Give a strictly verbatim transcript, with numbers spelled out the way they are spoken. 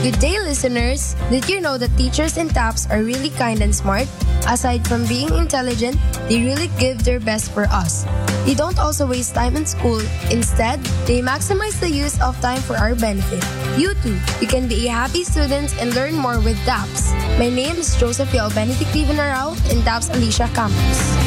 Good day, listeners! Did you know that teachers in TAPS are really kind and smart? Aside from being intelligent, they really give their best for us. They don't also waste time in school. Instead, they maximize the use of time for our benefit. You too, you can be a happy student and learn more with TAPS. My name is Josephine Benedict Livanarao in TAPS Alicia Campus.